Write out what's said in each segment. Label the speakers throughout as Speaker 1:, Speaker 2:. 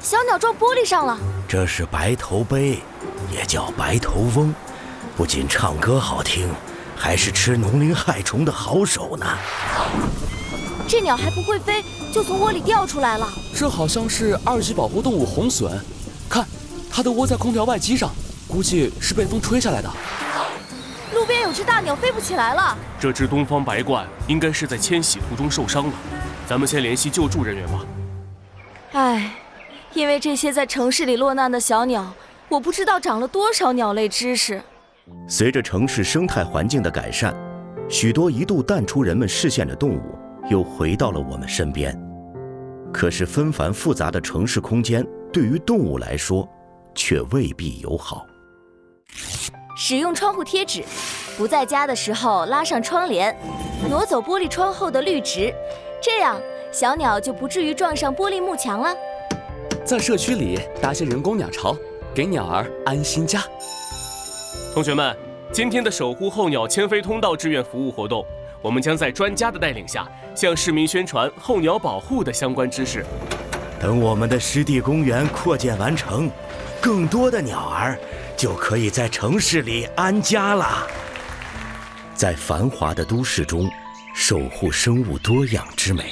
Speaker 1: 小鸟撞玻璃上了。
Speaker 2: 这是白头鹎，也叫白头翁，不仅唱歌好听，还是吃农林害虫的好手呢。
Speaker 1: 这鸟还不会飞，就从窝里掉出来了。
Speaker 3: 这好像是2级保护动物红隼，看，它的窝在空调外机上，估计是被风吹下来的。
Speaker 1: 路边有只大鸟飞不起来了。
Speaker 4: 这只东方白鹳应该是在迁徙途中受伤了，咱们先联系救助人员吧。
Speaker 1: 唉，因为这些在城市里落难的小鸟，我不知道长了多少鸟类知识。
Speaker 2: 随着城市生态环境的改善，许多一度淡出人们视线的动物又回到了我们身边。可是纷繁复杂的城市空间对于动物来说却未必友好。
Speaker 1: 使用窗户贴纸，不在家的时候拉上窗帘，挪走玻璃窗后的绿植，这样小鸟就不至于撞上玻璃幕墙了。
Speaker 3: 在社区里搭些人工鸟巢，给鸟儿安心家。
Speaker 4: 同学们，今天的守护候鸟迁飞通道志愿服务活动，我们将在专家的带领下，向市民宣传候鸟保护的相关知识。
Speaker 2: 等我们的湿地公园扩建完成，更多的鸟儿就可以在城市里安家了。在繁华的都市中，守护生物多样之美。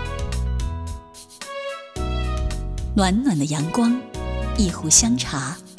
Speaker 5: 暖暖的阳光，一壶香茶，